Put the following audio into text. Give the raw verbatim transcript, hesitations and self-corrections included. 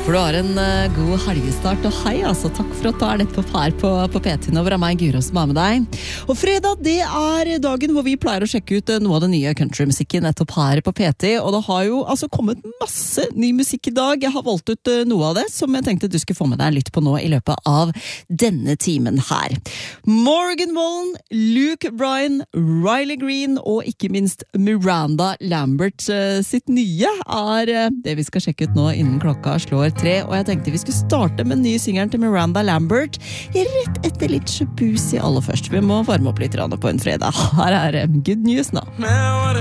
Håper du har en uh, god helgestart, og hei, altså, takk for at du er nettopp her på, på P T over av meg, Guro, som er med deg. Og fredag, det er dagen hvor vi pleier å sjekke ut uh, noe av den nye countrymusikken nettopp her på P T, og det har jo altså kommet masse ny musikk i dag. Jeg har valgt ut uh, noe av det som jeg tenkte du skulle få med deg litt på nå i løpet av denne timen her. Morgan Wallen, Luke Bryan, Riley Green og ikke minst Miranda Lambert uh, sitt nye er uh, det vi skal sjekke ut nå innen klokka slår tre, og jeg tenkte vi skulle starte med den nye singeren til Miranda Lambert rett etter litt shabusi aller først. Vi må varme opp litt på en fredag. Her er Good News nå.